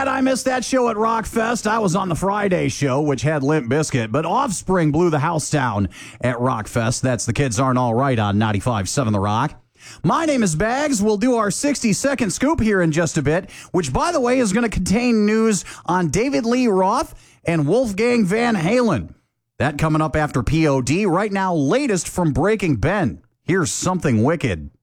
I missed that show at Rockfest. I was on the Friday show, which had Limp Bizkit, but Offspring blew the house down at Rockfest. That's The Kids Aren't All Right on 95.7 The Rock. My name is Bags. We'll do our 60-second scoop here in just a bit, which, by the way, is going to contain news on David Lee Roth and Wolfgang Van Halen. That coming up after POD. Right now, latest from Breaking Ben. Here's Something Wicked.